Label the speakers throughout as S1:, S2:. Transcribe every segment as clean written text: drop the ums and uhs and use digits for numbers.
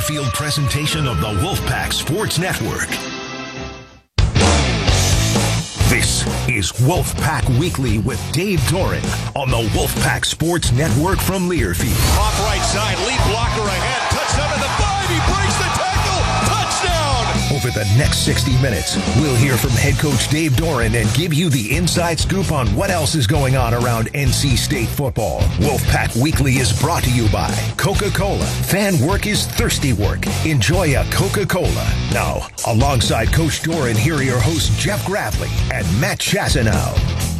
S1: Learfield presentation of the Wolfpack Sports Network. This is Wolfpack Weekly with Dave Doran on the Wolfpack Sports Network from Learfield.
S2: Off right side, lead blocker ahead, touchdown at the 5, he breaks the tackle, touchdown!
S1: Over the next 60 minutes, we'll hear from head coach Dave Doran and give you the inside scoop on what else is going on around NC State football. Wolfpack Weekly is brought to you by Coca-Cola. Fan work is thirsty work. Enjoy a Coca-Cola. Now, alongside Coach Doran, here are your hosts Jeff Gravely and Matt Chasanow.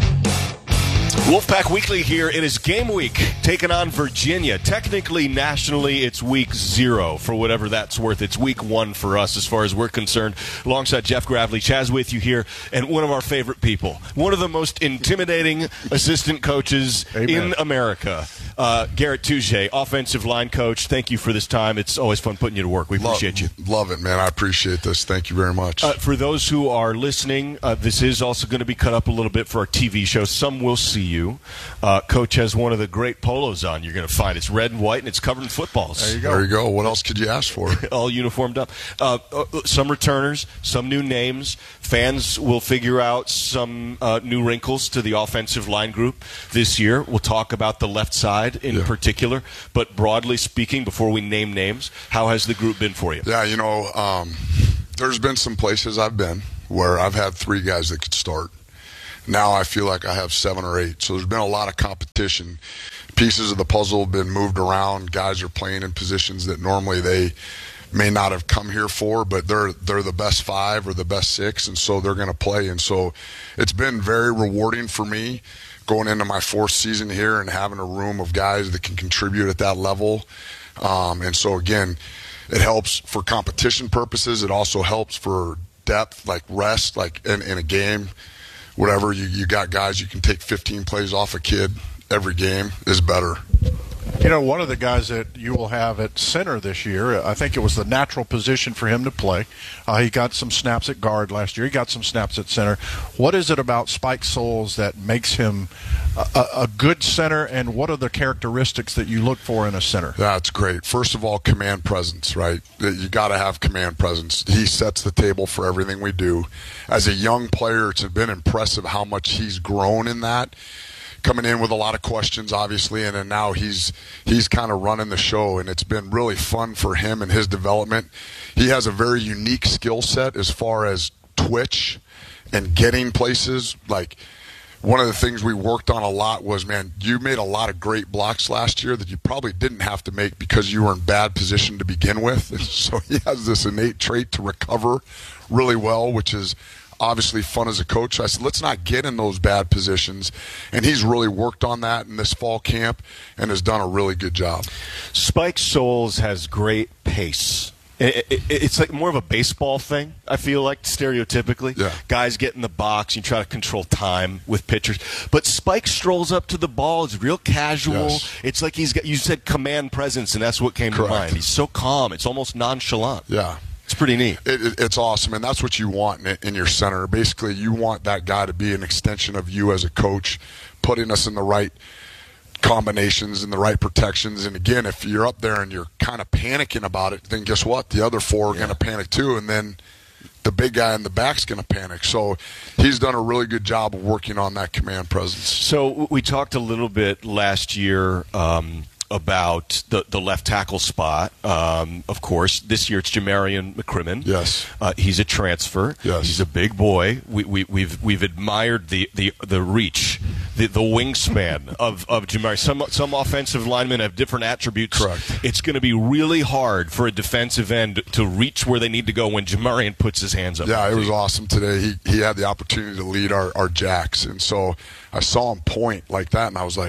S2: Wolfpack Weekly here. It is game week, taking on Virginia. Technically, nationally, it's week 0 for whatever that's worth. It's week 1 for us as far as we're concerned. Alongside Jeff Gravely, Chaz with you here, and one of our favorite people. One of the most intimidating assistant coaches in America. Garrett Tujague, offensive line coach. Thank you for this time. It's always fun putting you to work. We appreciate you.
S3: Love it, man. I appreciate this. Thank you very much.
S2: For those who are listening, this is also going to be cut up a little bit for our TV show. Some will see you. Coach has one of the great polos on you're going to find. It's red and white, and it's covered in footballs.
S3: There you go. There you go. What else could you ask for?
S2: All uniformed up. Some returners, some new names. Fans will figure out some new wrinkles to the offensive line group this year. We'll talk about the left side in particular. But broadly speaking, before we name names, how has the group been for you?
S3: Yeah, there's been some places I've been where I've had 3 guys that could start. Now I feel like I have 7 or 8. So there's been a lot of competition. Pieces of the puzzle have been moved around. Guys are playing in positions that normally they may not have come here for, but they're the best 5 or the best 6, and so they're going to play. And so it's been very rewarding for me going into my 4th season here and having a room of guys that can contribute at that level. And so, again, it helps for competition purposes. It also helps for depth, like rest, like in a game. Whatever, you got guys you can take 15 plays off a kid every game is better.
S4: One of the guys that you will have at center this year, I think it was the natural position for him to play. He got some snaps at guard last year. He got some snaps at center. What is it about Spike Souls that makes him a good center, and what are the characteristics that you look for in a center?
S3: That's great. First of all, command presence, right? You got to have command presence. He sets the table for everything we do. As a young player, it's been impressive how much he's grown in that. Coming in with a lot of questions, obviously, and then now he's kind of running the show, and it's been really fun for him and his development. He has a very unique skill set as far as twitch and getting places. Like, one of the things we worked on a lot was, man, you made a lot of great blocks last year that you probably didn't have to make because you were in bad position to begin with. And so he has this innate trait to recover really well, which is obviously fun as a coach. I said, let's not get in those bad positions. And he's really worked on that in this fall camp and has done a really good job.
S2: Spike Souls has great pace. It's like more of a baseball thing, I feel like, stereotypically.
S3: Yeah.
S2: Guys get in the box, you try to control time with pitchers. But Spike strolls up to the ball. It's real casual.
S3: Yes.
S2: It's like he's got, you said command presence, and that's what came
S3: Correct.
S2: to mind. He's so calm. It's almost nonchalant.
S3: Yeah.
S2: It's pretty neat.
S3: It's awesome, and that's what you want in your center. Basically, you want that guy to be an extension of you as a coach, putting us in the right combinations and the right protections. And again, if you're up there and you're kind of panicking about it, then guess what? The other 4 are going to panic too, and then the big guy in the back's going to panic. So he's done a really good job of working on that command presence.
S2: So we talked a little bit last year about the left tackle spot. Of course, this year it's Jamarian McCrimmon.
S3: Yes,
S2: he's a transfer.
S3: Yes,
S2: he's a big boy. We've admired the reach, the wingspan of Jamarian. Some offensive linemen have different attributes.
S3: Correct.
S2: It's going to be really hard for a defensive end to reach where they need to go when Jamarian puts his hands up.
S3: Yeah, it was awesome today. He had the opportunity to lead our jacks, and so I saw him point like that, and I was like,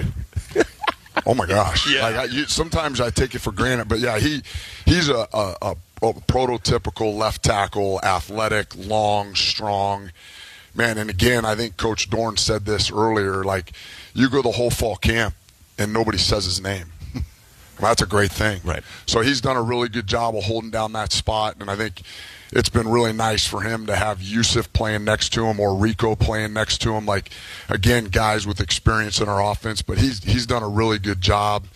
S3: oh my gosh!
S2: Yeah.
S3: Like sometimes I take it for granted, but yeah, he's a prototypical left tackle, athletic, long, strong man. And again, I think Coach Dorn said this earlier. Like, you go the whole fall camp and nobody says his name. Well, that's a great thing.
S2: Right.
S3: So he's done a really good job of holding down that spot, and I think it's been really nice for him to have Yusuf playing next to him or Rico playing next to him. Like, again, guys with experience in our offense, but he's done a really good job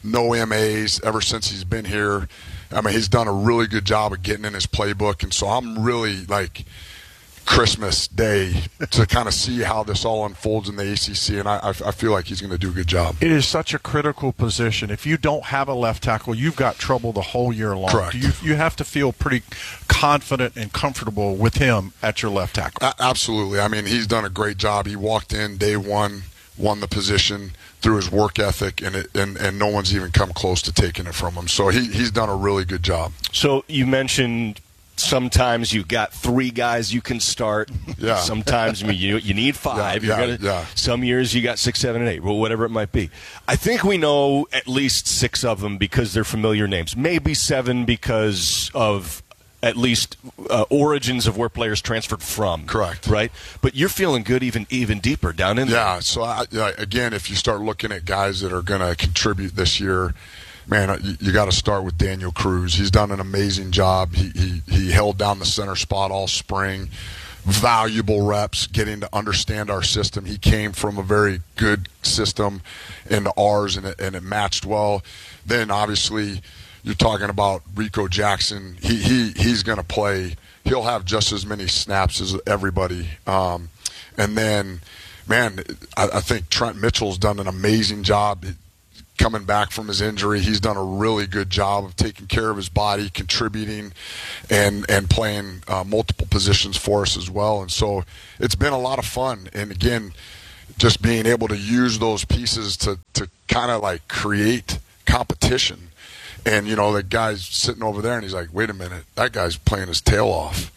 S3: no MAs ever since he's been here. I mean, he's done a really good job of getting in his playbook, and so I'm really like Christmas Day to kind of see how this all unfolds in the ACC, and I feel like he's going to do a good job.
S4: It is such a critical position. If you don't have a left tackle, you've got trouble the whole year long.
S3: Correct.
S4: You have to feel pretty confident and comfortable with him at your left tackle.
S3: Absolutely. I mean, he's done a great job. He walked in day one, won the position through his work ethic, and no one's even come close to taking it from him. So he's done a really good job.
S2: So you mentioned sometimes you've got 3 guys you can start.
S3: Yeah.
S2: Sometimes you need 5. Some years you got 6, 7, and 8, well, whatever it might be. I think we know at least 6 of them because they're familiar names. Maybe 7 because of at least origins of where players transferred from.
S3: Correct.
S2: Right? But you're feeling good even deeper down in there.
S3: Yeah. So, again, if you start looking at guys that are going to contribute this year, man, you got to start with Daniel Cruz. He's done an amazing job. He held down the center spot all spring. Valuable reps, getting to understand our system. He came from a very good system into ours, and it matched well. Then, obviously, you're talking about Rico Jackson. He's going to play. He'll have just as many snaps as everybody. And then, man, I think Trent Mitchell's done an amazing job coming back from his injury. He's done a really good job of taking care of his body, contributing, and playing multiple positions for us as well. And so it's been a lot of fun. And, again, just being able to use those pieces to kind of, like, create competition. And, the guy's sitting over there, and he's like, wait a minute, that guy's playing his tail off.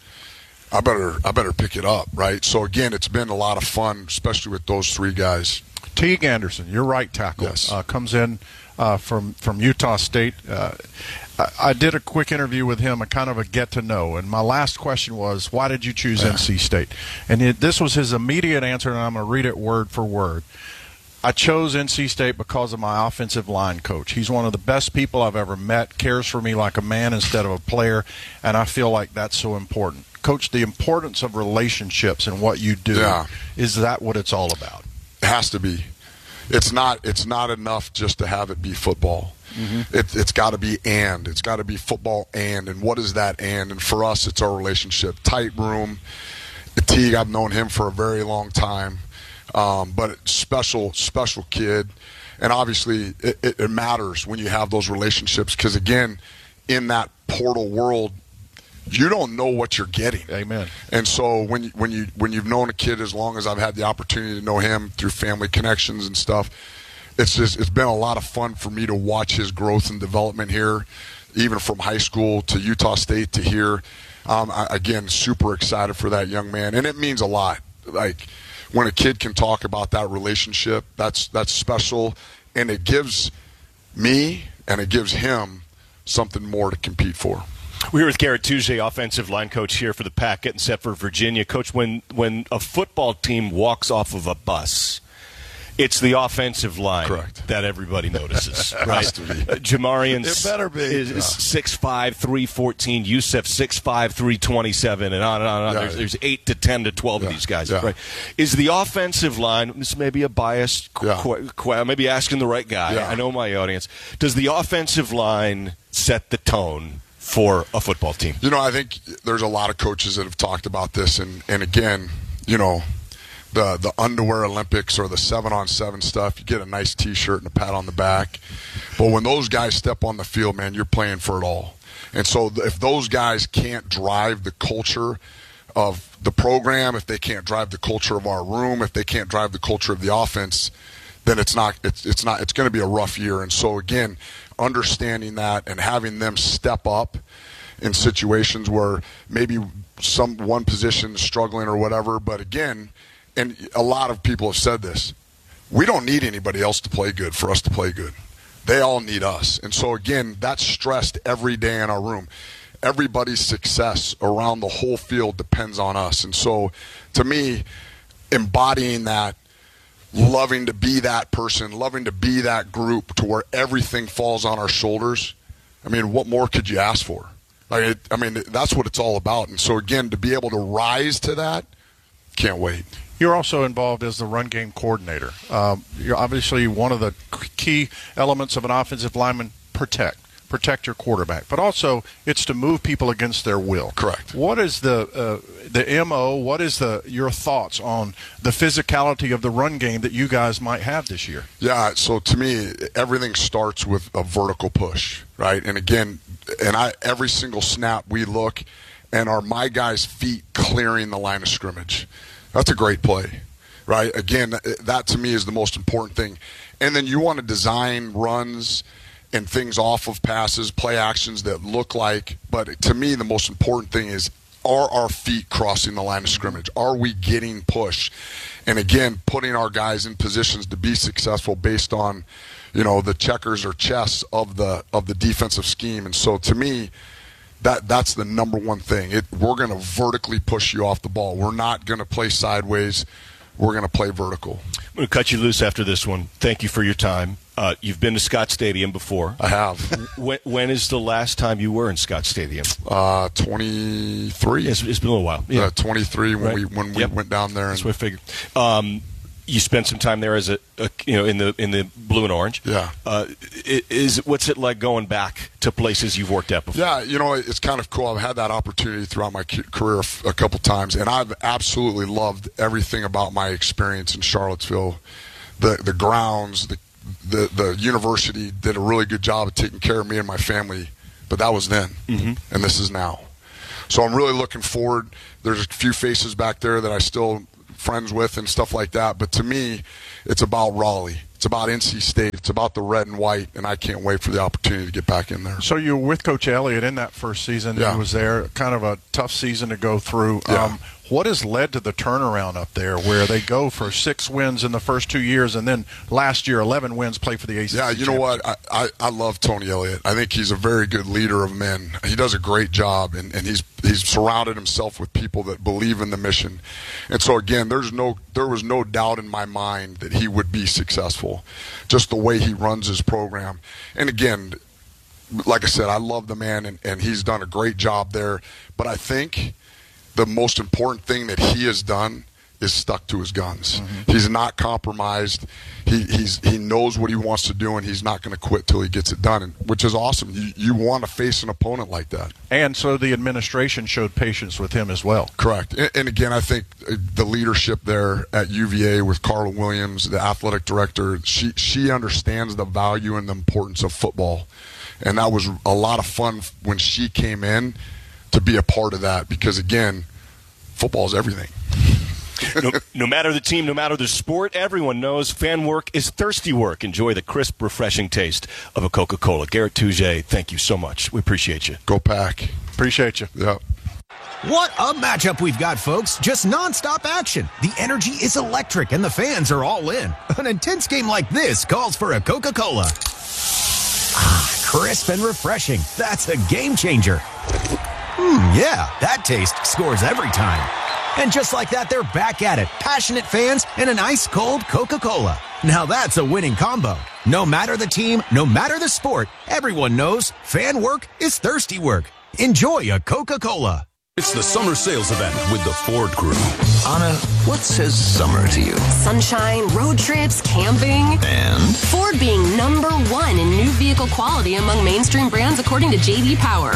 S3: I better pick it up, right? So, again, it's been a lot of fun, especially with those 3 guys.
S4: Teague Anderson, your right tackle,
S3: yes.
S4: Comes in from Utah State. I did a quick interview with him, a kind of a get-to-know, and my last question was, why did you choose NC State? And this was his immediate answer, and I'm going to read it word for word. I chose NC State because of my offensive line coach. He's one of the best people I've ever met, cares for me like a man instead of a player, and I feel like that's so important. Coach, the importance of relationships and what you do, is that what it's all about?
S3: It has to be. It's not enough just to have it be football. Mm-hmm. It's got to be it's got to be football and what is that and for us it's our relationship. Tight room. Teague, I've known him for a very long time. But special kid, and obviously it matters when you have those relationships because, again, in that portal world, you don't know what you're getting.
S4: Amen.
S3: And so when you've known a kid as long as I've had the opportunity to know him through family connections and stuff, it's been a lot of fun for me to watch his growth and development here, even from high school to Utah State to here. Again, super excited for that young man, and it means a lot. Like, when a kid can talk about that relationship, that's special, and it gives me and it gives him something more to compete for.
S2: We're with Garrett Tuesday, offensive line coach here for the Pack, getting set for Virginia. Coach, when a football team walks off of a bus, it's the offensive line that everybody notices, right?
S3: Has to be.
S2: Jamarian
S4: It better be.
S2: is 6'5", 314. Yusef 6'5", 327, and on and on.
S3: Yeah.
S2: There's 8 to 10 to 12 of these guys, right? Is the offensive line, this may be a biased, maybe asking the right guy.
S3: Yeah.
S2: I know my audience. Does the offensive line set the tone for a football team?
S3: I think there's a lot of coaches that have talked about this, and again, the underwear Olympics or the 7-on-7 stuff, you get a nice T-shirt and a pat on the back. But when those guys step on the field, man, you're playing for it all. And so if those guys can't drive the culture of the program, if they can't drive the culture of our room, if they can't drive the culture of the offense, then it's going to be a rough year. And so, again, understanding that and having them step up in situations where maybe one position is struggling or whatever, but again, and a lot of people have said this, we don't need anybody else to play good for us to play good. They all need us. And so, again, that's stressed every day in our room. Everybody's success around the whole field depends on us. And so, to me, embodying that, loving to be that person, loving to be that group to where everything falls on our shoulders, I mean, what more could you ask for? That's what it's all about. And so, again, to be able to rise to that, can't wait.
S4: You're also involved as the run game coordinator. You're obviously one of the key elements of an offensive lineman, protect your quarterback, but also it's to move people against their will.
S3: Correct.
S4: What is the MO? What is your thoughts on the physicality of the run game that you guys might have this year?
S3: Yeah, so to me, everything starts with a vertical push, right? And again, every single snap we look, and are my guys' feet clearing the line of scrimmage? That's a great play, right? Again, that to me is the most important thing. And then you want to design runs and things off of passes, play actions that look like, but to me the most important thing is, are our feet crossing the line of scrimmage? Are we getting push? And again, putting our guys in positions to be successful based on, the checkers or chess of the defensive scheme. And so to me, that's the number one thing. We're going to vertically push you off the ball. We're not going to play sideways. We're going to play vertical.
S2: I'm going to cut you loose after this one. Thank you for your time. You've been to Scott Stadium before.
S3: I have.
S2: When is the last time you were in Scott Stadium?
S3: 23.
S2: It's been a little while. Yeah,
S3: 23 when we went down there.
S2: That's what I figured. You spent some time there as in the blue and orange.
S3: Yeah.
S2: What's it like going back to places you've worked at before?
S3: Yeah, it's kind of cool. I've had that opportunity throughout my career a couple times, and I've absolutely loved everything about my experience in Charlottesville. The grounds, the university did a really good job of taking care of me and my family, but that was then, and this is now. So I'm really looking forward. There's a few faces back there that I still friends with and stuff like that, but to me, it's about Raleigh. It's about NC State. It's about the red and white, and I can't wait for the opportunity to get back in there.
S4: So you were with Coach Elliott in that first season.
S3: Yeah.
S4: He was there. Kind of a tough season to go through.
S3: Yeah.
S4: What has led to the turnaround up there where they go for 6 wins in the first 2 years and then last year 11 wins, play for the ACC?
S3: Yeah, you know what? I love Tony Elliott. I think he's a very good leader of men. He does a great job, and he's surrounded himself with people that believe in the mission. And so, again, there was no doubt in my mind that he would be successful, just the way he runs his program. And, again, like I said, I love the man, and he's done a great job there. But I think the most important thing that he has done is stuck to his guns. He's not compromised. He knows what he wants to do, and he's not going to quit till he gets it done, which is awesome. You want to face an opponent like that.
S4: And so the administration showed patience with him as well.
S3: Correct. And again, I think the leadership there at UVA with Carla Williams, the athletic director, she understands the value and the importance of football. And that was a lot of fun when she came in to be a part of that, because, again, football is everything.
S2: No matter the team, no matter the sport, everyone knows fan work is thirsty work. Enjoy the crisp, refreshing taste of a Coca-Cola. Garrett Tujague, thank you so much. We appreciate you.
S3: Go Pack.
S4: Appreciate you.
S3: Yeah.
S1: What a matchup we've got, folks. Just nonstop action. The energy is electric, and the fans are all in. An intense game like this calls for a Coca-Cola. Crisp and refreshing. That's a game changer. Yeah, that taste scores every time. And just like that, they're back at it. Passionate fans and an ice-cold Coca-Cola. Now that's a winning combo. No matter the team, no matter the sport, everyone knows fan work is thirsty work. Enjoy a Coca-Cola.
S5: It's the summer sales event with the Ford Crew.
S6: Anna, what says summer to you?
S7: Sunshine, road trips, camping.
S6: And?
S7: Ford being #1 in new vehicle quality among mainstream brands according to J.D. Power.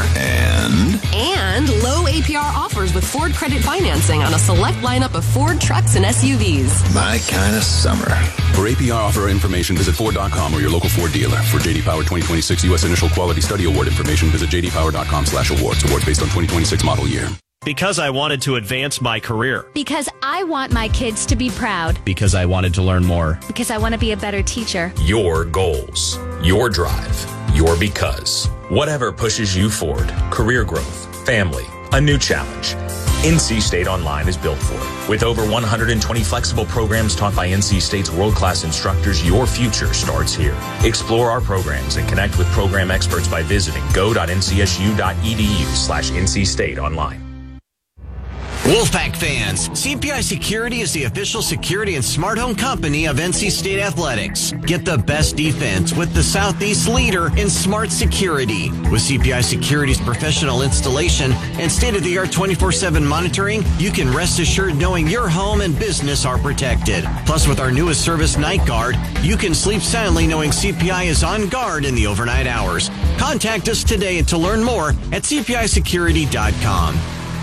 S7: And low APR offers with Ford credit financing on a select lineup of Ford trucks and SUVs.
S6: My kind of summer.
S5: For APR offer information, visit Ford.com or your local Ford dealer. For J.D. Power 2026 U.S. Initial Quality Study Award information, visit jdpower.com/awards. Awards based on 2026 model year.
S8: Because I wanted to advance my career.
S9: Because I want my kids to be proud.
S8: Because I wanted to learn more.
S9: Because I want to be a better teacher.
S10: Your goals, your drive, your because. Whatever pushes you forward, career growth, family, a new challenge. NC State Online is built for it. With over 120 flexible programs taught by NC State's world-class instructors, your future starts here. Explore our programs and connect with program experts by visiting go.ncsu.edu/NC State Online.
S11: Wolfpack fans, CPI Security is the official security and smart home company of NC State Athletics. Get the best defense with the Southeast leader in smart security. With CPI Security's professional installation and state-of-the-art 24/7 monitoring, you can rest assured knowing your home and business are protected. Plus, with our newest service, Night Guard, you can sleep soundly knowing CPI is on guard in the overnight hours. Contact us today to learn more at cpisecurity.com.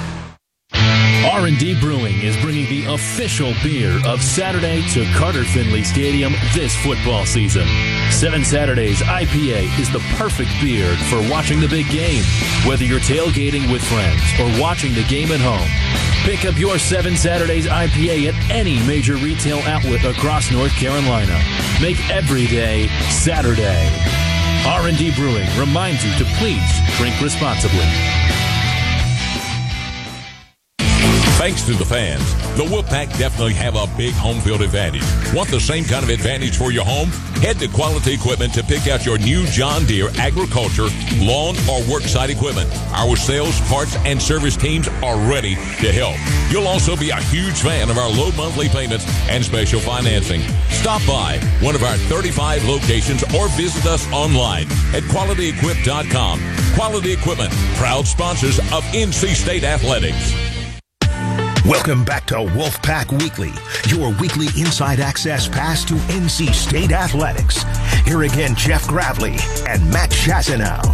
S12: R&D Brewing is bringing the official beer of Saturday to Carter Finley Stadium this football season. 7 Saturdays IPA is the perfect beer for watching the big game, whether you're tailgating with friends or watching the game at home. Pick up your 7 Saturdays IPA at any major retail outlet across North Carolina. Make every day Saturday. R&D Brewing reminds you to please drink responsibly.
S13: Thanks to the fans, the Wolfpack definitely have a big home field advantage. Want the same kind of advantage for your home? Head to Quality Equipment to pick out your new John Deere agriculture, lawn, or worksite equipment. Our sales, parts, and service teams are ready to help. You'll also be a huge fan of our low monthly payments and special financing. Stop by one of our 35 locations or visit us online at QualityEquip.com. Quality Equipment, proud sponsors of NC State Athletics.
S1: Welcome back to Wolfpack Weekly, your weekly inside access pass to NC State Athletics. Here again, Jeff Gravely and Matt Chazanow.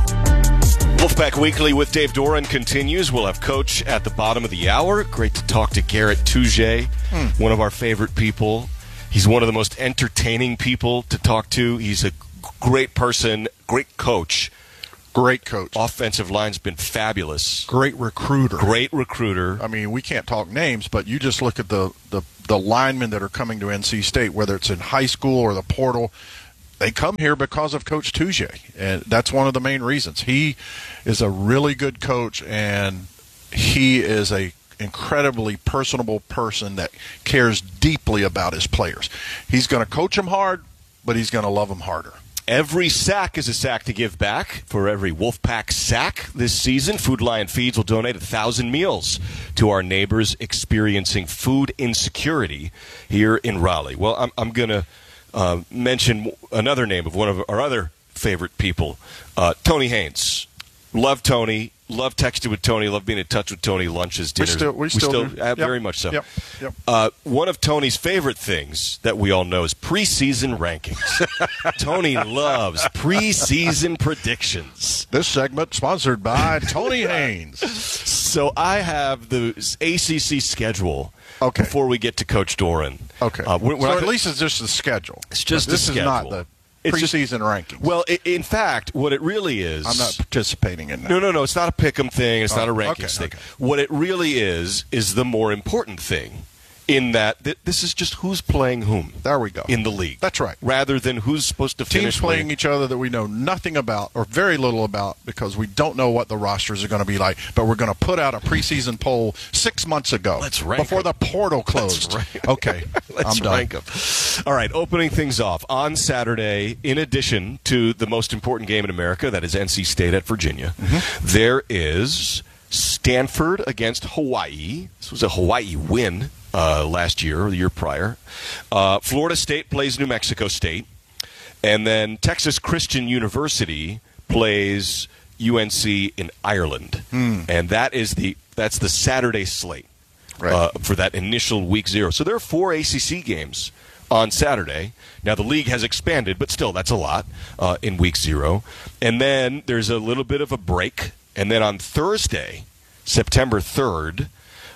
S2: Wolfpack Weekly with Dave Doran continues. We'll have Coach at the bottom of the hour. Great to talk to Garrett Tujague, one of our favorite people. He's one of the most entertaining people to talk to. He's a great person, great coach.
S4: Great coach.
S2: Offensive line's been fabulous.
S4: Great recruiter.
S2: Great recruiter.
S4: I mean, we can't talk names, but you just look at the linemen that are coming to NC State, whether it's in high school or the portal. They come here because of Coach Tujague, and that's one of the main reasons. He is a really good coach, and he is a incredibly personable person that cares deeply about his players. He's going to coach them hard, but he's going to love them harder.
S2: Every sack is a sack to give back. For every Wolfpack sack this season, Food Lion Feeds will donate 1,000 meals to our neighbors experiencing food insecurity here in Raleigh. Well, I'm going to mention another name of one of our other favorite people, Tony Haynes. Love Tony. Love texting with Tony. Love being in touch with Tony. Lunches, dinners.
S4: We still do.
S2: Very much so.
S4: Yep.
S2: One of Tony's favorite things that we all know is preseason rankings. Tony loves preseason predictions.
S4: This segment sponsored by Tony Haynes.
S2: So I have the ACC schedule before we get to Coach Doran.
S4: Okay.
S2: So
S4: at least it's just the schedule.
S2: It's just
S4: this
S2: the schedule.
S4: Is not the preseason rankings.
S2: Well, in fact, what it really is...
S4: I'm not participating in that.
S2: No. It's not a pick'em thing. It's not a rankings thing.
S4: Okay.
S2: What it really is the more important thing in that this is just who's playing whom.
S4: There we go.
S2: In the league.
S4: That's right.
S2: Rather than who's supposed to finish.
S4: Teams playing each other that we know nothing about or very little about because we don't know what the rosters are going to be like, but we're going to put out a preseason poll 6 months ago.
S2: Let's rank
S4: before the portal closed. Okay.
S2: Let's
S4: I'm done.
S2: rank them. All right, opening things off. On Saturday, in addition to the most important game in America, that is NC State at Virginia, there is Stanford against Hawaii. This was a Hawaii win last year or the year prior. Florida State plays New Mexico State. And then Texas Christian University plays UNC in Ireland. And that's the Saturday slate for that initial week 0. So there are 4 ACC games on Saturday. Now, the league has expanded, but still, that's a lot in week 0. And then there's a little bit of a break. And then on Thursday, September 3rd,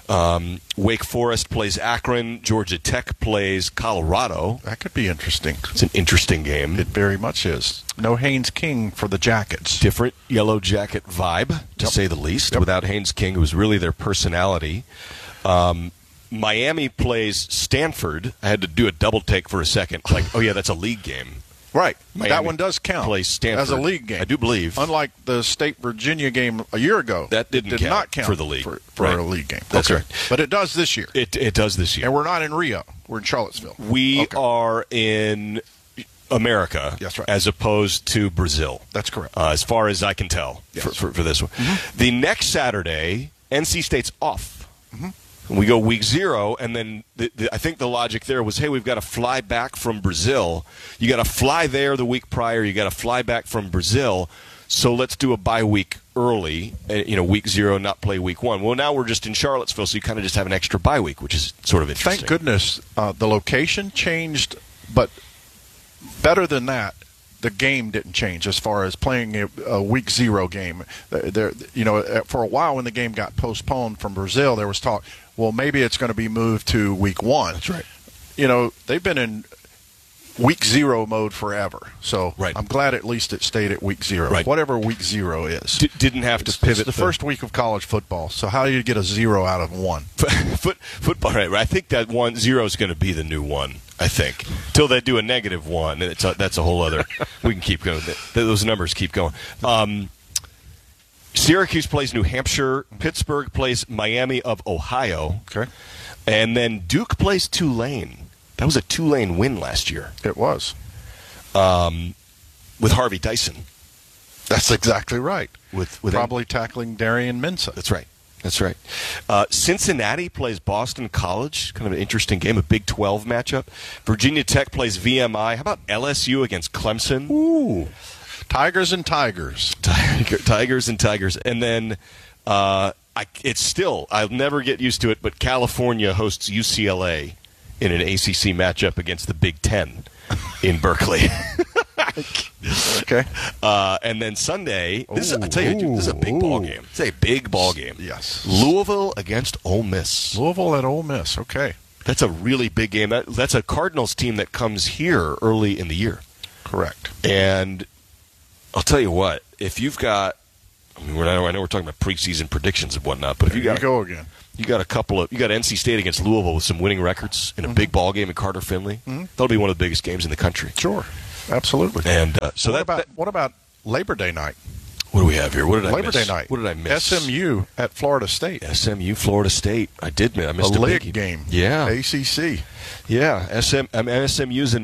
S2: Wake Forest plays Akron. Georgia Tech plays Colorado.
S4: That could be interesting.
S2: It's an interesting game.
S4: It very much is. No Haynes King for the Jackets.
S2: Different Yellow Jacket vibe, to say the least. Without Haynes King, it was really their personality. Miami plays Stanford. I had to do a double take for a second. Like, oh, yeah, that's a league game.
S4: Right.
S2: Miami
S4: that one does count
S2: plays Stanford
S4: as a league game.
S2: I do believe.
S4: Unlike the State-Virginia game a year ago.
S2: That did
S4: not count
S2: for the league.
S4: For a league game.
S2: That's right.
S4: But it does this year.
S2: It does this year.
S4: And we're not in Rio. We're in Charlottesville.
S2: We are in America,
S4: that's right,
S2: as opposed to Brazil.
S4: That's correct.
S2: As far as I can tell for this one. The next Saturday, NC State's off. And we go week 0, and then I think the logic there was, hey, we've got to fly back from Brazil. You got to fly there the week prior. You got to fly back from Brazil. So let's do a bye week early, week 0, not play week 1. Well, now we're just in Charlottesville, so you kind of just have an extra bye week, which is sort of interesting.
S4: Thank goodness the location changed, but better than that, the game didn't change as far as playing a week 0 game. For a while when the game got postponed from Brazil, there was talk, well, maybe it's going to be moved to week 1.
S2: That's right.
S4: They've been in week 0 mode forever. So
S2: right.
S4: I'm glad at least it stayed at week 0.
S2: Right.
S4: Whatever week 0 is.
S2: Didn't have to pivot.
S4: It's the first week of college football. So how do you get a 0 out of 1?
S2: Football, right. I think that 1-0 is going to be the new 1, I think. Till they do a -1. That's a whole other. We can keep going. Those numbers keep going. Syracuse plays New Hampshire. Pittsburgh plays Miami of Ohio.
S4: Okay.
S2: And then Duke plays Tulane. That was a Tulane win last year.
S4: It was.
S2: With Harvey Dyson.
S4: That's exactly right.
S2: With
S4: probably tackling Darian Mensah.
S2: That's right. Cincinnati plays Boston College. Kind of an interesting game, a Big 12 matchup. Virginia Tech plays VMI. How about LSU against Clemson?
S4: Ooh. Tigers and Tigers.
S2: Tigers and Tigers. And then I'll never get used to it, but California hosts UCLA in an ACC matchup against the Big Ten in Berkeley.
S4: Okay.
S2: And then Sunday, this is a big ball game. It's a big ball game.
S4: Yes.
S2: Louisville against Ole Miss.
S4: Louisville at Ole Miss. Okay.
S2: That's a really big game. That's a Cardinals team that comes here early in the year.
S4: Correct.
S2: And I'll tell you what, if you've got, I know we're talking about preseason predictions and whatnot, but if you got you got NC State against Louisville with some winning records in a big ball game at Carter Finley. That'll be one of the biggest games in the country.
S4: Sure, absolutely.
S2: And
S4: what about Labor Day night?
S2: What do we have here? What did I miss?
S4: Labor Day night.
S2: What did I miss?
S4: SMU at Florida State.
S2: SMU, Florida State. I missed a
S4: league game.
S2: Yeah.
S4: ACC.
S2: Yeah. SMU's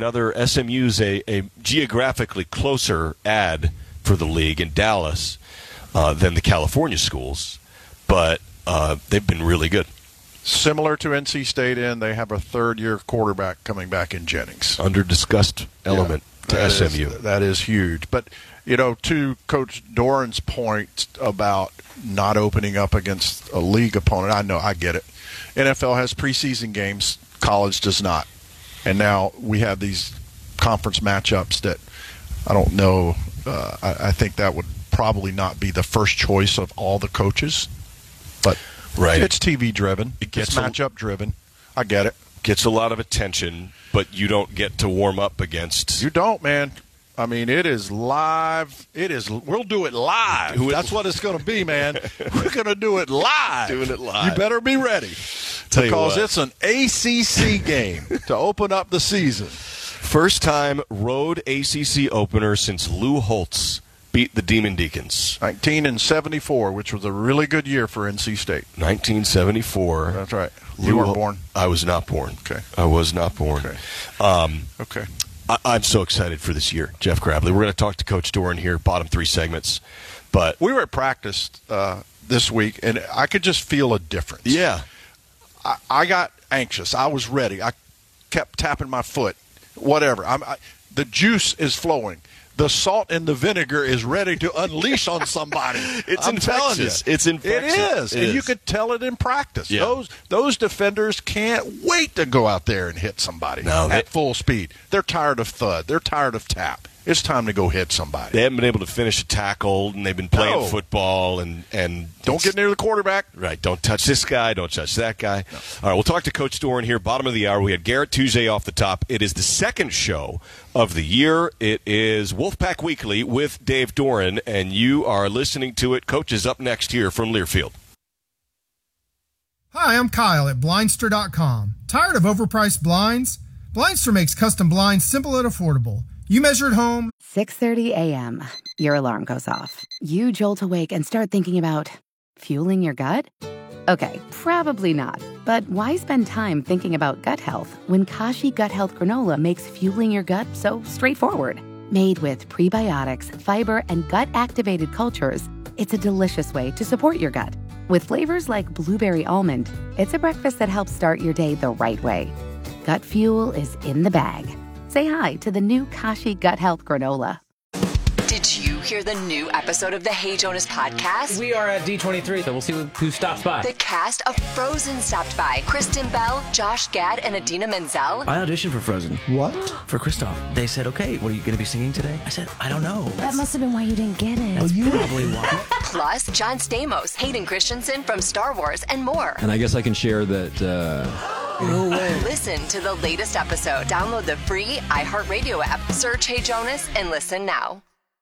S2: a geographically closer ad for the league in Dallas than the California schools, but they've been really good.
S4: Similar to NC State, they have a third-year quarterback coming back in Jennings.
S2: Under-discussed element to SMU.
S4: That is huge. But, to Coach Doran's point about not opening up against a league opponent, I get it. NFL has preseason games. College does not. And now we have these conference matchups that I don't know. I think that would probably not be the first choice of all the coaches. But it's TV-driven. It's matchup-driven. I get it.
S2: Gets a lot of attention, but you don't get to warm up against.
S4: You don't, man. I mean, it is live. We'll do it live. That's what it's going to be, man. We're going to do it live.
S2: Doing it live.
S4: You better be ready. Because it's an ACC game to open up the season.
S2: First time road ACC opener since Lou Holtz beat the Demon Deacons.
S4: 1974, which was a really good year for NC State.
S2: 1974.
S4: That's right. You weren't born?
S2: I was not born.
S4: Okay.
S2: I was not born.
S4: Okay. Okay.
S2: I'm so excited for this year, Jeff Gravely. We're going to talk to Coach Doran here, bottom 3 segments. But
S4: we were at practice this week, and I could just feel a difference.
S2: Yeah.
S4: I got anxious. I was ready. I kept tapping my foot. Whatever. The juice is flowing. The salt and the vinegar is ready to unleash on somebody.
S2: I'm telling you. It's infectious.
S4: It is. You could tell it in practice.
S2: Yeah.
S4: Those defenders can't wait to go out there and hit somebody at full speed. They're tired of thud. They're tired of tap. It's time to go hit somebody.
S2: They haven't been able to finish a tackle, and they've been playing football. And
S4: don't get near the quarterback.
S2: Right. Don't touch this guy. Don't touch that guy. No. All right, we'll talk to Coach Doran here, bottom of the hour. We had Garrett Tuesday off the top. It is the second show of the year. It is Wolfpack Weekly with Dave Doran, and you are listening to it. Coach is up next here from Learfield.
S14: Hi, I'm Kyle at Blindster.com. Tired of overpriced blinds? Blindster makes custom blinds simple and affordable. You measure at home.
S15: 6:30 a.m. Your alarm goes off. You jolt awake and start thinking about fueling your gut? Okay, probably not. But why spend time thinking about gut health when Kashi Gut Health Granola makes fueling your gut so straightforward? Made with prebiotics, fiber, and gut-activated cultures, it's a delicious way to support your gut. With flavors like blueberry almond, it's a breakfast that helps start your day the right way. Gut Fuel is in the bag. Say hi to the new Kashi Gut Health Granola.
S16: Did you hear the new episode of the Hey Jonas podcast?
S17: We are at D23, so we'll see who stops by.
S16: The cast of Frozen stopped by. Kristen Bell, Josh Gad, and Idina Menzel.
S6: I auditioned for Frozen.
S17: What?
S6: For Kristoff. They said, okay, what are you going to be singing today? I said, I don't know.
S9: That must have been why you didn't get it.
S6: That's probably why.
S16: Plus, John Stamos, Hayden Christensen from Star Wars, and more.
S18: And I guess I can share that...
S16: No way. Listen to the latest episode. Download the free iHeartRadio app. Search Hey Jonas and listen now.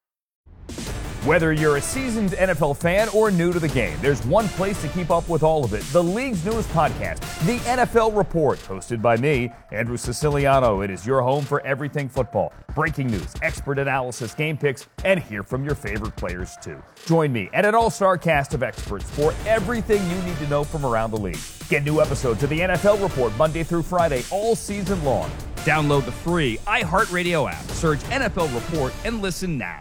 S19: Whether you're a seasoned NFL fan or new to the game, there's one place to keep up with all of it. The league's newest podcast, The NFL Report, hosted by me, Andrew Siciliano. It is your home for everything football. Breaking news, expert analysis, game picks, and hear from your favorite players, too. Join me and an all-star cast of experts for everything you need to know from around the league. Get new episodes of The NFL Report Monday through Friday all season long. Download the free iHeartRadio app. Search NFL Report and listen now.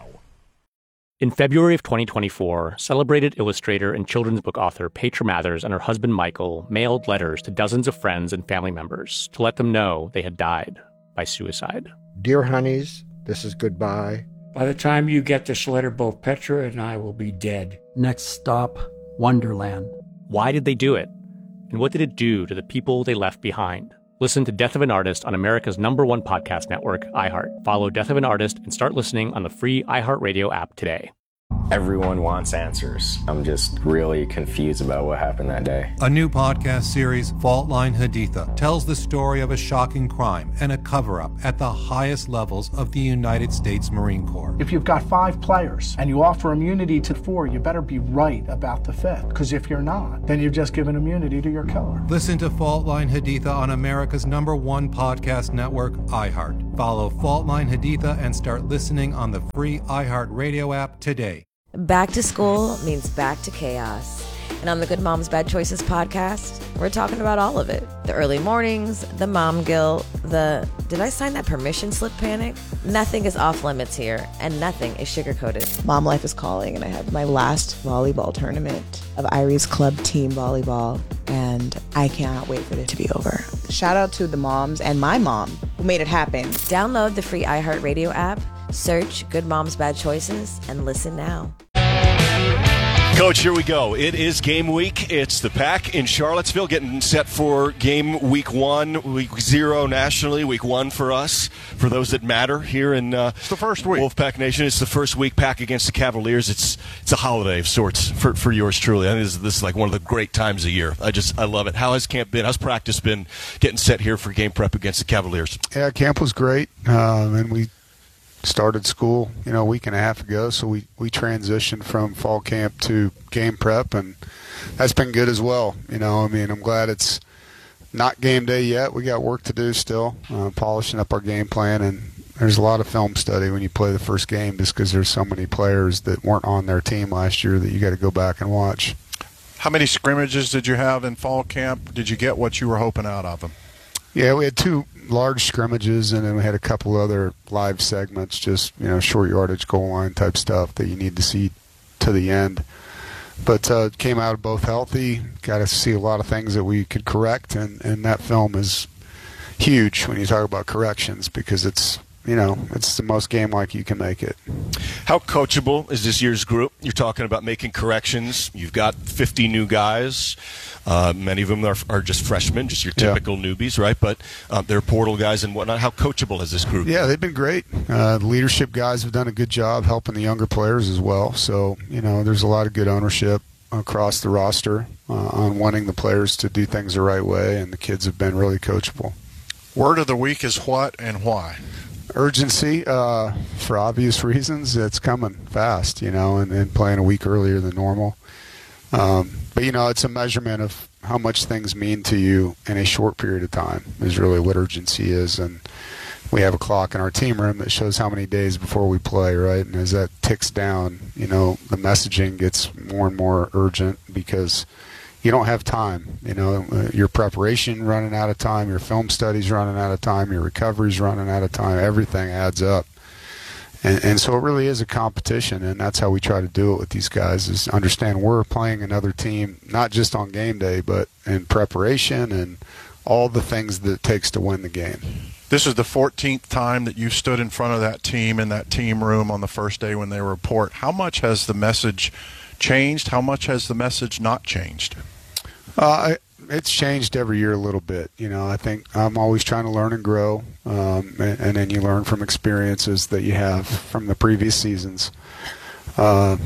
S20: In February of 2024, celebrated illustrator and children's book author Petra Mathers and her husband Michael mailed letters to dozens of friends and family members to let them know they had died by suicide.
S21: Dear honeys, this is goodbye.
S22: By the time you get this letter, both Petra and I will be dead.
S23: Next stop, Wonderland.
S20: Why did they do it? And what did it do to the people they left behind? Listen to Death of an Artist on America's #1 podcast network, iHeart. Follow Death of an Artist and start listening on the free iHeartRadio app today.
S24: Everyone wants answers. I'm just really confused about what happened that day.
S25: A new podcast series, Fault Line Haditha, tells the story of a shocking crime and a cover-up at the highest levels of the United States Marine Corps.
S26: If you've got 5 players and you offer immunity to 4, you better be right about the 5th. Because if you're not, then you've just given immunity to your killer.
S25: Listen to Fault Line Haditha on America's #1 podcast network, iHeart. Follow Fault Line Haditha and start listening on the free iHeartRadio app today.
S27: Back to school means back to chaos. And on the Good Moms Bad Choices podcast, we're talking about all of it. The early mornings, the mom guilt, the did I sign that permission slip panic? Nothing is off limits here, and nothing is sugar-coated.
S28: Mom life is calling, and I have my last volleyball tournament of Irie's Club Team Volleyball, and I cannot wait for it to be over. Shout out to the moms and my mom who made it happen.
S27: Download the free iHeartRadio app, search Good Moms Bad Choices, and listen now.
S2: Coach, here we go. It is game week. It's the Pack in Charlottesville getting set for game week 1, week 0 nationally, week 1 for us, for those that matter here in
S4: it's the first week.
S2: Wolfpack Nation. It's the first week, Pack against the Cavaliers. It's a holiday of sorts for yours truly. I think this is like one of the great times of year. I love it. How has camp been? How's practice been getting set here for game prep against the Cavaliers?
S3: Yeah, camp was great, and we started school, a week and a half ago, so we transitioned from fall camp to game prep, and that's been good as well. I'm glad it's not game day yet. We got work to do still, polishing up our game plan, and there's a lot of film study when you play the first game just because there's so many players that weren't on their team last year that you got to go back and watch.
S4: How many scrimmages did you have in fall camp? Did you get what you were hoping out of them?
S3: Yeah, we had 2 large scrimmages, and then we had a couple other live segments, just short yardage, goal line type stuff that you need to see to the end. But came out both healthy. Got to see a lot of things that we could correct, and that film is huge when you talk about corrections because it's the most game-like you can make it.
S2: How coachable is this year's group? You're talking about making corrections. You've got 50 new guys. Many of them are just freshmen, just your typical newbies, right? But they're portal guys and whatnot. How coachable is this group?
S3: Yeah, they've been great. The leadership guys have done a good job helping the younger players as well. So, there's a lot of good ownership across the roster on wanting the players to do things the right way, and the kids have been really coachable.
S4: Word of the week is what and why?
S3: Urgency, for obvious reasons. It's coming fast, and playing a week earlier than normal. But, it's a measurement of how much things mean to you in a short period of time is really what urgency is. And we have a clock in our team room that shows how many days before we play, right? And as that ticks down, the messaging gets more and more urgent because you don't have time. Your preparation running out of time, your film studies running out of time, your recovery's running out of time. Everything adds up.
S21: And so it really is a competition, and that's how we try to do it with these guys, is understand we're playing another team, not just on game day, but in preparation and all the things that it takes to win the game.
S4: This is the 14th time that you stood in front of that team in that team room on the first day when they report. How much has the message changed? How much has the message not changed?
S21: It's changed every year a little bit. I think I'm always trying to learn and grow, and then you learn from experiences that you have from the previous seasons. But,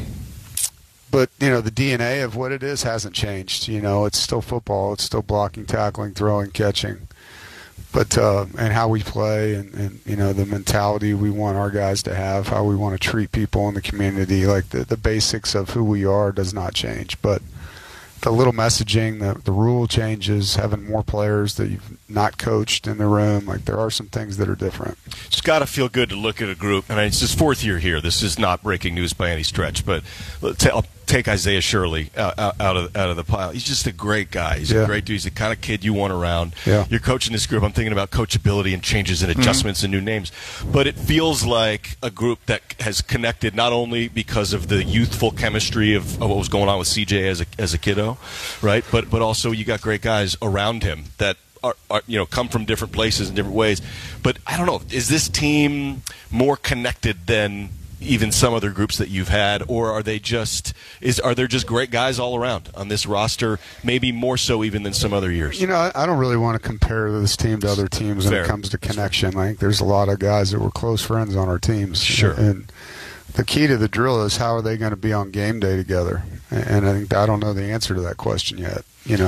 S21: the DNA of what it is hasn't changed. It's still football. It's still blocking, tackling, throwing, catching. But and how we play and the mentality we want our guys to have, how we want to treat people in the community, like the basics of who we are does not change. But the little messaging, the rule changes, having more players that you've not coached in the room, like there are some things that are different.
S2: It's got to feel good to look at a group, and it's his fourth year here. This is not breaking news by any stretch, but I'll take Isaiah Shirley out of the pile. He's just a great guy. He's a great dude. He's the kind of kid you want around.
S21: Yeah.
S2: You're coaching this group. I'm thinking about coachability and changes and adjustments and new names. But it feels like a group that has connected not only because of the youthful chemistry of what was going on with CJ as a kiddo, right? But also you got great guys around him that are come from different places in different ways. But I don't know, is this team more connected than even some other groups that you've had, or are there just great guys all around on this roster, maybe more so even than some other years?
S21: I don't really want to compare this team to other teams when it comes to connection. I think there's a lot of guys that were close friends on our teams.
S2: Sure.
S21: And the key to the drill is how are they going to be on game day together? And I don't know the answer to that question yet.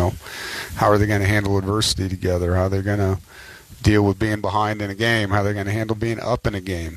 S21: How are they going to handle adversity together? How are they going to deal with being behind in a game? How they're going to handle being up in a game?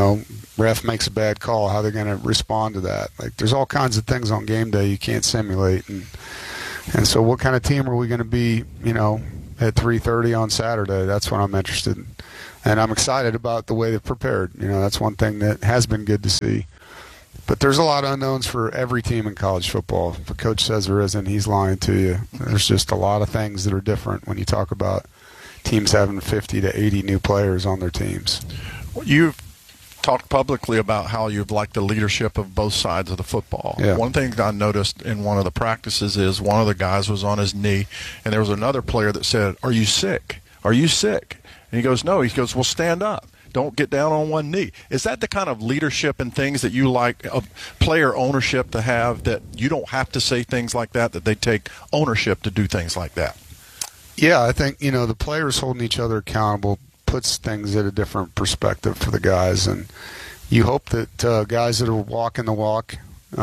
S21: Ref makes a bad call. How they're going to respond to that? Like, there's all kinds of things on game day you can't simulate. And so what kind of team are we going to be, at 3:30 on Saturday? That's what I'm interested in. And I'm excited about the way they've prepared. That's one thing that has been good to see. But there's a lot of unknowns for every team in college football. If a coach says there isn't, he's lying to you. There's just a lot of things that are different when you talk about teams having 50 to 80 new players on their teams.
S4: You've talked publicly about how you've liked the leadership of both sides of the football.
S21: Yeah.
S4: One thing I noticed in one of the practices is one of the guys was on his knee, and there was another player that said, "Are you sick? Are you sick?" And he goes, "No." He goes, "Well, stand up. Don't get down on one knee." Is that the kind of leadership and things that you like, player ownership to have, that you don't have to say things like that they take ownership to do things like that?
S21: Yeah, I think, the players holding each other accountable puts things at a different perspective for the guys. And you hope that guys that are walking the walk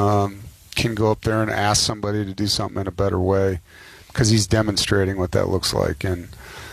S21: can go up there and ask somebody to do something in a better way, because he's demonstrating what that looks like. And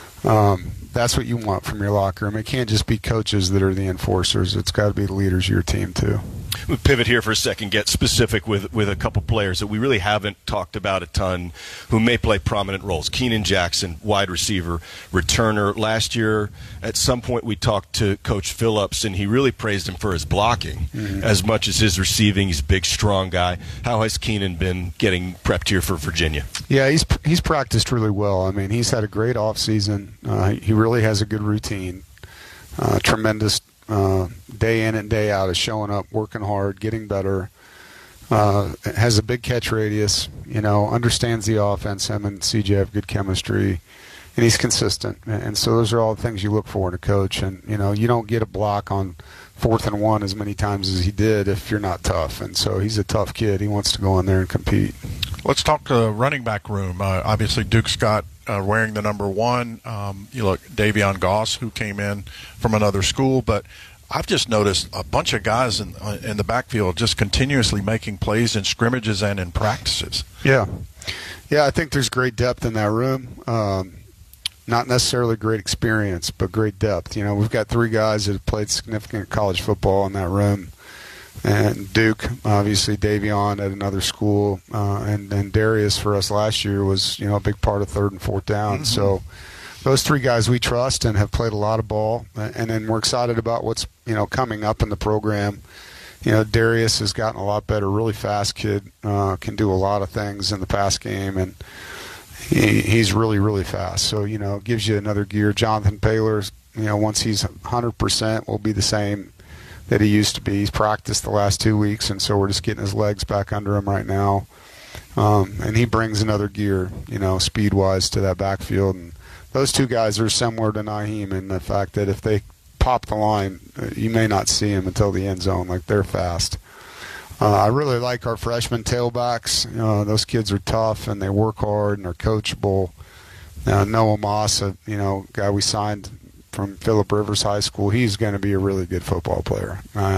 S21: that's what you want from your locker room. It can't just be coaches that are the enforcers. It's got to be the leaders of your team, too.
S2: We'll pivot here for a second, get specific with a couple players that we really haven't talked about a ton who may play prominent roles. Keenan Jackson, wide receiver, returner. Last year, at some point, we talked to Coach Phillips, and he really praised him for his blocking as much as his receiving. He's a big, strong guy. How has Keenan been getting prepped here for Virginia?
S21: Yeah, he's practiced really well. I mean, he's had a great offseason. He really has a good routine. Tremendous day in and day out is showing up, working hard, getting better. Has a big catch radius, understands the offense. Him and CJ have good chemistry, and he's consistent. And so those are all the things you look for in a coach. And, you don't get a block on 4th and 1 as many times as he did if you're not tough. And so he's a tough kid. He wants to go in there and compete.
S4: Let's talk running back room. Obviously, Duke Scott wearing the number 1. You look, Davion Goss, who came in from another school. But I've just noticed a bunch of guys in the backfield just continuously making plays in scrimmages and in practices.
S21: Yeah, I think there's great depth in that room. Not necessarily great experience, but great depth. We've got 3 guys that have played significant college football in that room. And Duke, obviously Davion at another school, and Darius for us last year was, a big part of 3rd and 4th down. So those 3 guys we trust and have played a lot of ball, and then we're excited about what's, coming up in the program. Darius has gotten a lot better, really fast kid, can do a lot of things in the pass game, and he's really, really fast. So, it gives you another gear. Jonathan Paylor, once he's 100% will be the same that he used to be. He's practiced the last 2 weeks, and so we're just getting his legs back under him right now. And he brings another gear, speed-wise to that backfield. And those two guys are similar to Nyheim in the fact that if they pop the line, you may not see him until the end zone. Like, they're fast. I really like our freshman tailbacks. Those kids are tough, and they work hard, and they're coachable. Noah Moss, guy we signed from Phillip Rivers High School, he's going to be a really good football player.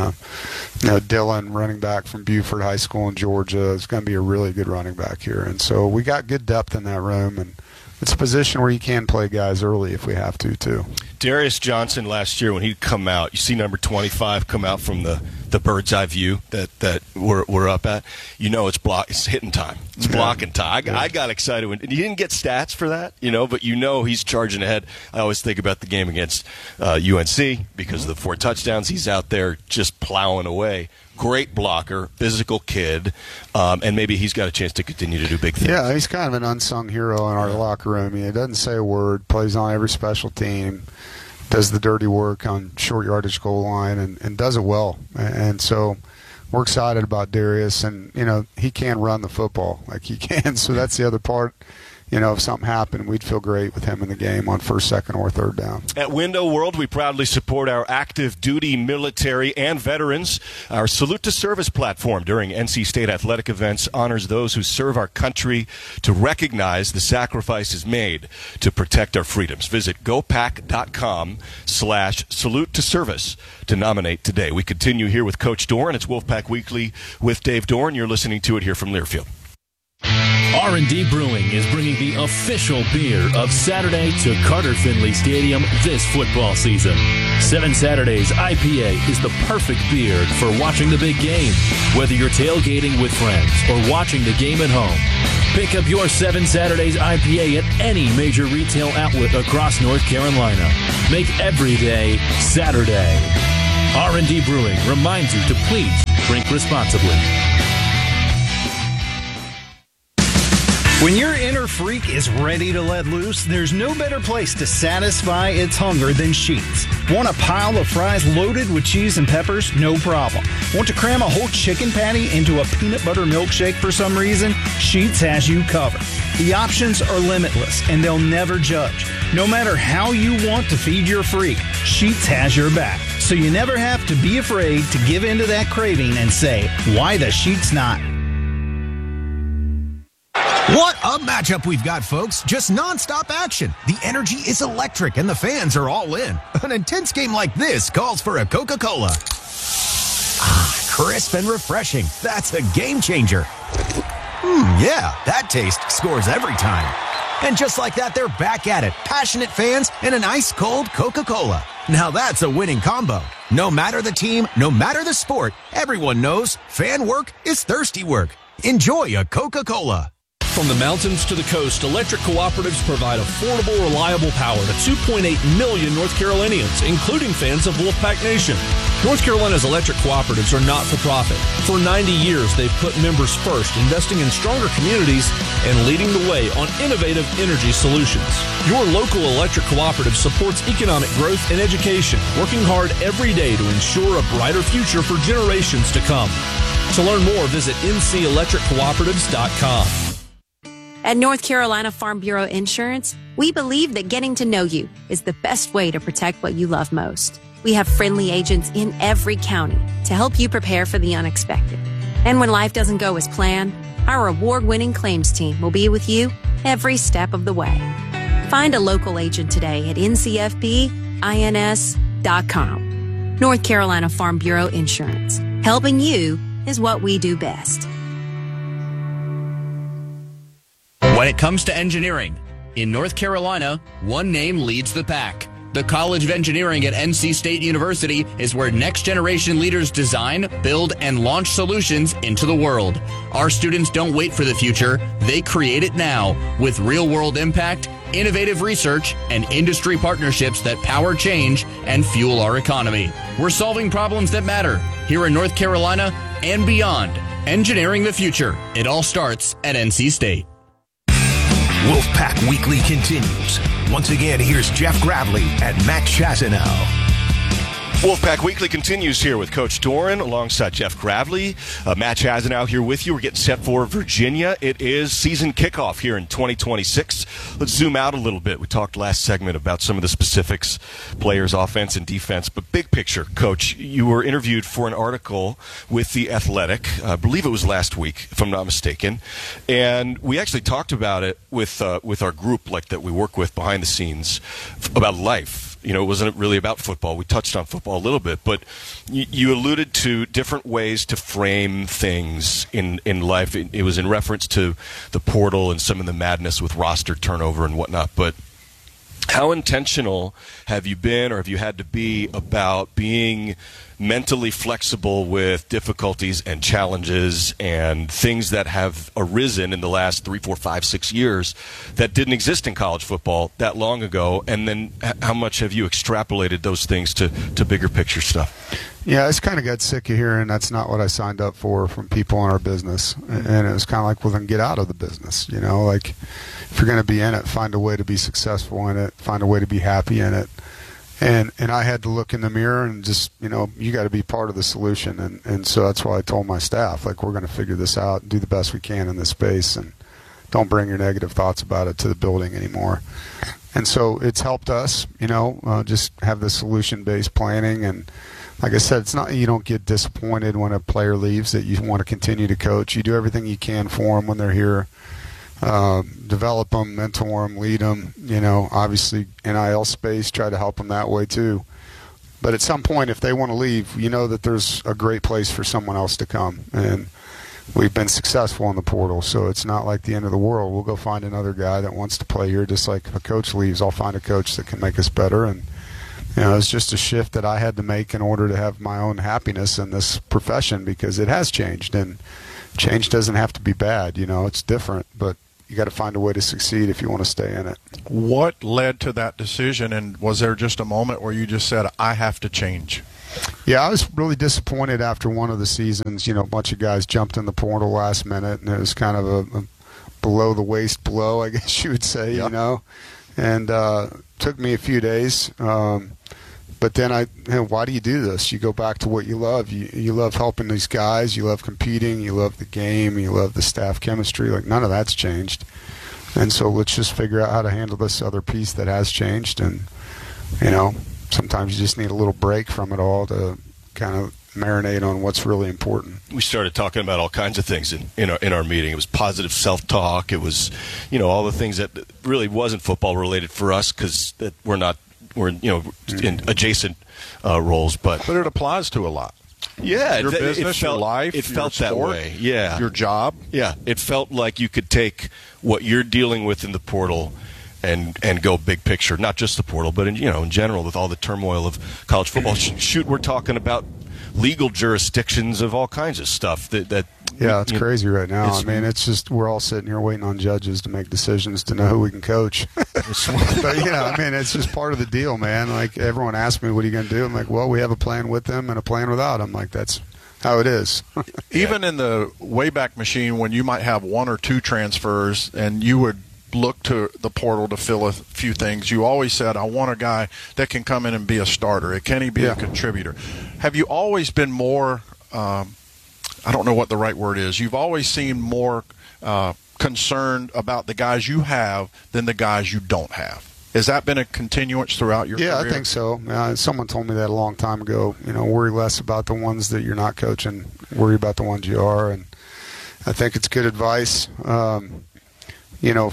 S21: Dylan, running back from Buford High School in Georgia, is going to be a really good running back here. And so we got good depth in that room, and it's a position where you can play guys early if we have to, too.
S2: Darius Johnson last year, when he'd come out, you see number 25 come out from the bird's eye view that we're up at. It's hitting time. It's blocking time. I got excited when he didn't get stats for that, but he's charging ahead. I always think about the game against UNC because of the 4 touchdowns. He's out there just plowing away. Great blocker, physical kid, and maybe he's got a chance to continue to do big things.
S21: Yeah, he's kind of an unsung hero in our locker room. He doesn't say a word, plays on every special team, does the dirty work on short yardage goal line, and does it well. And so we're excited about Darius, and, he can run the football like he can, so that's the other part. If something happened, we'd feel great with him in the game on first, second, or third down.
S2: At Window World, we proudly support our active duty military and veterans. Our Salute to Service platform during NC State athletic events honors those who serve our country to recognize the sacrifices made to protect our freedoms. Visit gopac.com/salute to service to nominate today. We continue here with Coach Doeren. It's Wolfpack Weekly with Dave Doeren. You're listening to it here from Learfield.
S5: R&D Brewing is bringing the official beer of Saturday to Carter Finley Stadium this football season. 7 Saturdays IPA is the perfect beer for watching the big game, whether you're tailgating with friends or watching the game at home. Pick up your 7 Saturdays IPA at any major retail outlet across North Carolina. Make every day Saturday. R&D Brewing reminds you to please drink responsibly.
S7: When your inner freak is ready to let loose, there's no better place to satisfy its hunger than Sheetz. Want a pile of fries loaded with cheese and peppers? No problem. Want to cram a whole chicken patty into a peanut butter milkshake for some reason? Sheetz has you covered. The options are limitless, and they'll never judge. No matter how you want to feed your freak, Sheetz has your back. So you never have to be afraid to give in to that craving and say, why the Sheetz not?
S1: What a matchup we've got, folks. Just nonstop action. The energy is electric and the fans are all in. An intense game like this calls for a Coca-Cola. Crisp and refreshing. That's a game changer. Yeah, that taste scores every time. And just like that, they're back at it. Passionate fans and an ice-cold Coca-Cola. Now that's a winning combo. No matter the team, no matter the sport, everyone knows fan work is thirsty work. Enjoy a Coca-Cola.
S8: From the mountains to the coast, electric cooperatives provide affordable, reliable power to 2.8 million North Carolinians, including fans of Wolfpack Nation. North Carolina's electric cooperatives are not-for-profit. For 90 years, they've put members first, investing in stronger communities and leading the way on innovative energy solutions. Your local electric cooperative supports economic growth and education, working hard every day to ensure a brighter future for generations to come. To learn more, visit ncelectriccooperatives.com.
S10: At North Carolina Farm Bureau Insurance, we believe that getting to know you is the best way to protect what you love most. We have friendly agents in every county to help you prepare for the unexpected. And when life doesn't go as planned, our award-winning claims team will be with you every step of the way. Find a local agent today at ncfbins.com. North Carolina Farm Bureau Insurance. Helping you is what we do best.
S11: When it comes to engineering, in North Carolina, one name leads the pack. The College of Engineering at NC State University is where next-generation leaders design, build, and launch solutions into the world. Our students don't wait for the future. They create it now with real-world impact, innovative research, and industry partnerships that power change and fuel our economy. We're solving problems that matter here in North Carolina and beyond. Engineering the future. It all starts at NC State.
S1: Wolfpack Weekly continues. Once again, here's Jeff Gravely and Matt Chazanow.
S2: Wolfpack Weekly continues here with Coach Doran alongside Jeff Gravely. Matt Chazanow here with you. We're getting set for Virginia. It is season kickoff here in 2026. Let's zoom out a little bit. We talked last segment about some of the specifics, players, offense and defense. But big picture, Coach, you were interviewed for an article with The Athletic. I believe it was last week, if I'm not mistaken. And we actually talked about it with our group like that we work with behind the scenes about life. You know, it wasn't really about football. We touched on football a little bit, but you alluded to different ways to frame things in life. It was in reference to the portal and some of the madness with roster turnover and whatnot. But how intentional have you been, or have you had to be, about being mentally flexible with difficulties and challenges and things that have arisen in the last 3, 4, 5, 6 years that didn't exist in college football that long ago? And then how much have you extrapolated those things to bigger picture stuff?
S21: Yeah, I just kind of got sick of hearing that's not what I signed up for from people in our business. And it was kind of like, well, then get out of the business. You know, like, if you're going to be in it, find a way to be successful in it, find a way to be happy in it. And I had to look in the mirror and just, you know, you got to be part of the solution. And so that's why I told my staff, like, we're going to figure this out and do the best we can in this space, and don't bring your negative thoughts about it to the building anymore. And so it's helped us, you know, just have the solution-based planning. And like I said, it's not, you don't get disappointed when a player leaves that you want to continue to coach. You do everything you can for them when they're here. Develop them, mentor them, lead them, you know, obviously NIL space, try to help them that way too. But at some point, if they want to leave, you know that there's a great place for someone else to come. And we've been successful in the portal, so it's not like the end of the world. We'll go find another guy that wants to play here, just like if a coach leaves, I'll find a coach that can make us better. And, you know, it's just a shift that I had to make in order to have my own happiness in this profession, because it has changed, and change doesn't have to be bad. You know, it's different, but you got to find a way to succeed if you want to stay in it.
S4: What led to that decision, and was there just a moment where you just said, I have to change?
S21: Yeah, I was really disappointed after one of the seasons. You know, a bunch of guys jumped in the portal last minute, and it was kind of a below-the-waist blow, I guess you would say, you know. And took me a few days. But then why do you do this? You go back to what you love. You love helping these guys. You love competing. You love the game. You love the staff chemistry. Like, none of that's changed. And so let's just figure out how to handle this other piece that has changed. And, you know, sometimes you just need a little break from it all to kind of marinate on what's really important.
S2: We started talking about all kinds of things in our meeting. It was positive self-talk. It was, you know, all the things that really wasn't football related for us, because we're you know, in adjacent roles, but
S4: it applies to a lot.
S2: Yeah,
S4: your business, your life,
S2: it felt that
S4: sport,
S2: way. Yeah,
S4: your job.
S2: Yeah, it felt like you could take what you're dealing with in the portal and go big picture, not just the portal, but in general with all the turmoil of college football. Shoot, we're talking about legal jurisdictions of all kinds of stuff that
S21: yeah, it's crazy right now. I mean, it's just, we're all sitting here waiting on judges to make decisions to know who we can coach. But, you know, I mean, it's just part of the deal, man. Like, everyone asks me, what are you going to do? I'm like, well, we have a plan with them and a plan without them. Like, that's how it is.
S4: Even in the Wayback Machine, when you might have 1 or 2 transfers and you would look to the portal to fill a few things, you always said, I want a guy that can come in and be a starter. Can he be a contributor? Have you always been more I don't know what the right word is. You've always seemed more concerned about the guys you have than the guys you don't have. Has that been a continuance throughout your career?
S21: Yeah, I think so. Someone told me that a long time ago. You know, worry less about the ones that you're not coaching. Worry about the ones you are. And I think it's good advice. You know,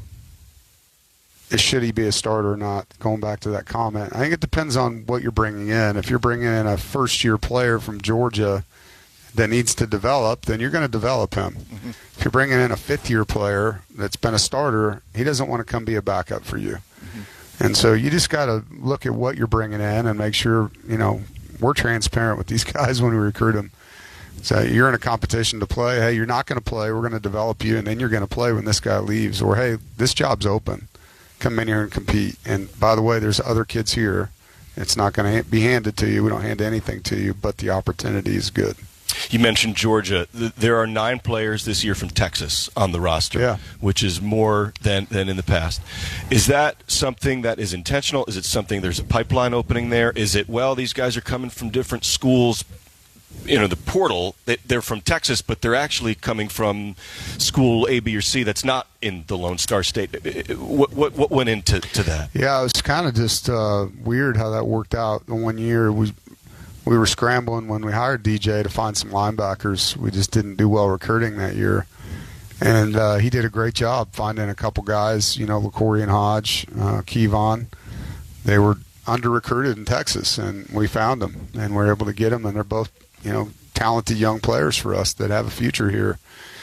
S21: should he be a starter or not, going back to that comment. I think it depends on what you're bringing in. If you're bringing in a first-year player from Georgia that needs to develop, then you're going to develop him. Mm-hmm. If you're bringing in a fifth-year player that's been a starter, he doesn't want to come be a backup for you. Mm-hmm. And so you just got to look at what you're bringing in and make sure, you know, we're transparent with these guys when we recruit them. So you're in a competition to play. Hey, you're not going to play. We're going to develop you, and then you're going to play when this guy leaves. Or, hey, this job's open. Come in here and compete. And, by the way, there's other kids here. It's not going to be handed to you. We don't hand anything to you, but the opportunity is good.
S2: You mentioned Georgia. There are 9 players this year from Texas on the roster, which is more than in the past. Is that something that is intentional? Is it something there's a pipeline opening there? Is it, well, these guys are coming from different schools, the portal, they're from Texas, but they're actually coming from school A, B, or C that's not in the Lone Star State. What went into that?
S21: Yeah, it was kind of just weird how that worked out. The one year we were scrambling when we hired DJ to find some linebackers. We just didn't do well recruiting that year. And he did a great job finding a couple guys, LaCory and Hodge, Kevon. They were under-recruited in Texas, and we found them, and we were able to get them, and they're both talented young players for us that have a future here.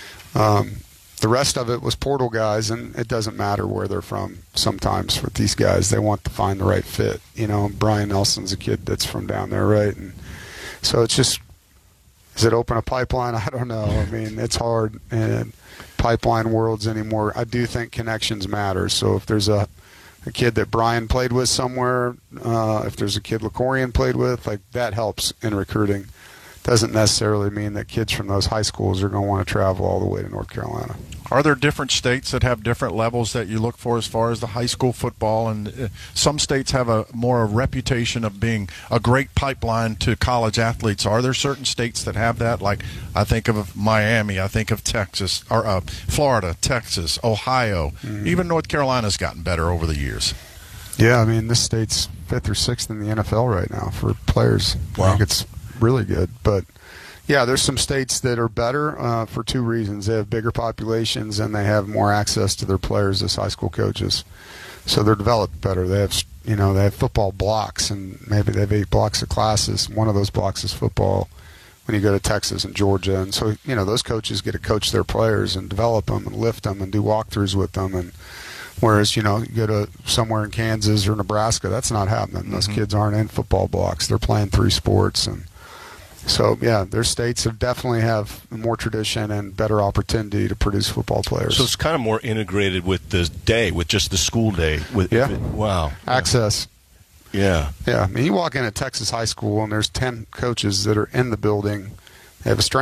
S21: The rest of it was portal guys, and it doesn't matter where they're from sometimes with these guys. They want to find the right fit. Brian Nelson's a kid that's from down there, right? And so it's just, does it open a pipeline? I don't know. I mean, it's hard in pipeline worlds anymore. I do think connections matter. So if there's a kid that Brian played with somewhere, if there's a kid LaCorian played with, that helps in recruiting. Doesn't necessarily mean that kids from those high schools are going to want to travel all the way to North Carolina.
S4: Are there different states that have different levels that you look for as far as the high school football? And some states have a reputation of being a great pipeline to college athletes. Are there certain states that have that? Like, I think of Miami, I think of Texas, or Florida, Texas, Ohio. Even North Carolina's gotten better over the years.
S21: Yeah, I mean, this state's 5th or 6th in the NFL right now for players. Wow. I think it's really good. But yeah, there's some states that are better for 2 reasons. They have bigger populations and they have more access to their players as high school coaches, so they're developed better. They have they have football blocks, and maybe they have 8 blocks of classes. One of those blocks is football when you go to Texas and Georgia, and so those coaches get to coach their players and develop them and lift them and do walkthroughs with them. And whereas you go to somewhere in Kansas or Nebraska, that's not happening. Those kids aren't in football blocks. They're playing 3 sports. And so, yeah, their states definitely have more tradition and better opportunity to produce football players.
S2: So it's kind of more integrated with the day, with just the school day. Wow.
S21: Access.
S2: Yeah.
S21: Yeah. I mean, you walk in at Texas high school and there's 10 coaches that are in the building. They have a strength